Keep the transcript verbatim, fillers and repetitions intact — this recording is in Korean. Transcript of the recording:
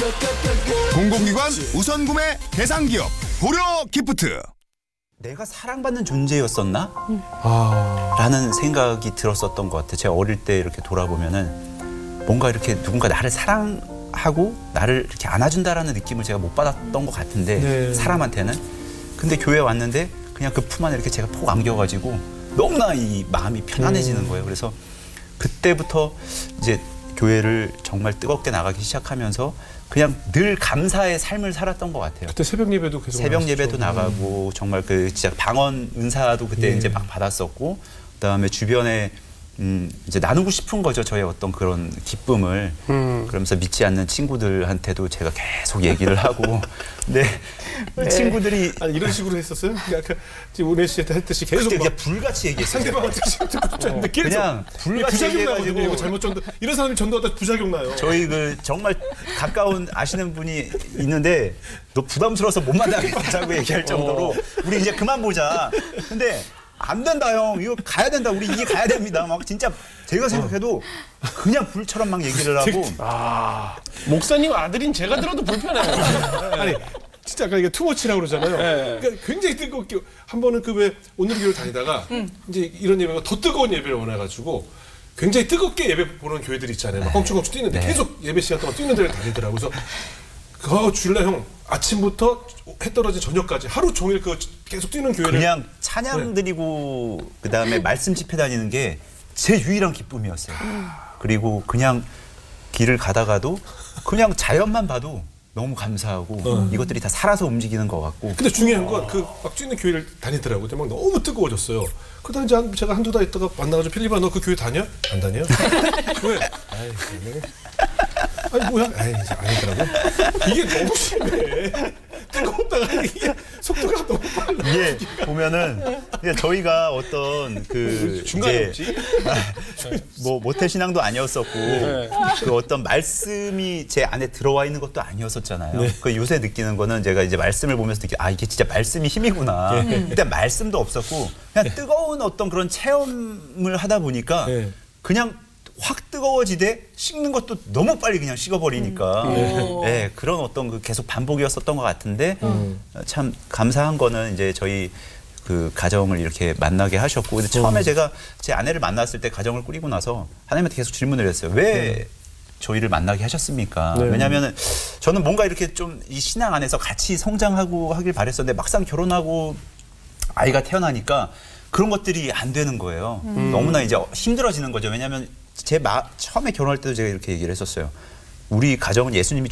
공공기관 우선 구매 대상 기업 고려 기프트. 내가 사랑받는 존재였었나? 아. 라는 생각이 들었었던 것 같아요. 제가 어릴 때 이렇게 돌아보면은 뭔가 이렇게 누군가 나를 사랑하고 나를 이렇게 안아준다라는 느낌을 제가 못 받았던 것 같은데 네. 사람한테는. 근데 교회에 왔는데 그냥 그 품 안에 이렇게 제가 폭 안겨가지고 너무나 이 마음이 편안해지는 거예요. 그래서 그때부터 이제 교회를 정말 뜨겁게 나가기 시작하면서 그냥 늘 감사의 삶을 살았던 것 같아요. 그때 새벽 예배도 계속 새벽 나갔었죠. 예배도 나가고 정말 그 진짜 방언 은사도 그때 예. 이제 막 받았었고 그다음에 주변에 음 이제 나누고 싶은 거죠. 저의 어떤 그런 기쁨을. 음. 그러면서 믿지 않는 친구들한테도 제가 계속 얘기를 하고 근데 이 친구들이 아니 이런 식으로 했었어요? 아까 지금 은혜 씨한테 했듯이 계속 그때 막 그냥 불같이 얘기했어요. 상대방한테 듣고 줬는데 계속 그냥 불같이 부작용 나거든요. 얘기해가지고 이거 잘못 전도 이런 사람이 전도하다 부작용 나요. 저희 그 정말 가까운 아시는 분이 있는데 너 부담스러워서 못 만나겠다고 얘기할 정도로 우리 이제 그만 보자. 근데 안 된다 형 이거 가야 된다 우리 이게 가야 됩니다. 막 진짜 제가 생각해도 그냥 불처럼 막 얘기를 하고 아. 목사님 아들인 제가 들어도 불편해요. 아니 진짜 아까 이게 투머치라고 그러잖아요. 네. 그러니까 굉장히 뜨겁게 한 번은 그 왜 오늘 교회를 다니다가 이제 이런 예배가 더 뜨거운 예배를 원해가지고 굉장히 뜨겁게 예배 보는 교회들 있잖아요. 막 껑충껑충 뛰는데 네. 계속 예배 시간 동안 뛰는 데를 다니더라고요. 그래서 그 주일날 형 아침부터 해 떨어진 저녁까지 하루 종일 그 계속 뛰는 교회를 그냥 찬양 드리고 그다음에 말씀 집회 다니는 게 제 유일한 기쁨이었어요. 그리고 그냥 길을 가다가도 그냥 자연만 봐도 너무 감사하고 이것들이 다 살아서 움직이는 것 같고 근데 중요한 건 그 막 뛰는 교회를 다니더라고요. 근데 막 너무 뜨거워졌어요. 그러다 이제 한, 제가 한두 달 있다가 만나가지고 필리바 너 그 교회 다녀? 안 다녀? 왜? 아이, 네. 아니 뭐야? 아이 이제 아니더라고. 이게 너무 심해. 뜨거웠다가 이게 속도가 너무 빨라. 이게 보면은 이게 저희가 어떤 그 중간에 이제 뭐 모태 신앙도 아니었었고 그 어떤 말씀이 제 안에 들어와 있는 것도 아니었었잖아요. 그 요새 느끼는 거는 제가 이제 말씀을 보면서 느끼 아 이게 진짜 말씀이 힘이구나. 일단 말씀도 없었고 그냥 뜨거운 어떤 그런 체험을 하다 보니까 네. 그냥 확 뜨거워지되 식는 것도 너무 빨리 그냥 식어버리니까 네, 그런 어떤 그 계속 반복이었었던 것 같은데 어, 참 감사한 거는 이제 저희 그 가정을 이렇게 만나게 하셨고 근데 처음에 제가 제 아내를 만났을 때 가정을 꾸리고 나서 하나님한테 계속 질문을 했어요. 왜 저희를 만나게 하셨습니까? 네. 왜냐하면 저는 뭔가 이렇게 좀 이 신앙 안에서 같이 성장하고 하길 바랬었는데 막상 결혼하고 아이가 태어나니까 그런 것들이 안 되는 거예요. 너무나 이제 힘들어지는 거죠. 왜냐하면 제 마, 처음에 결혼할 때도 제가 이렇게 얘기를 했었어요. 우리 가정은 예수님이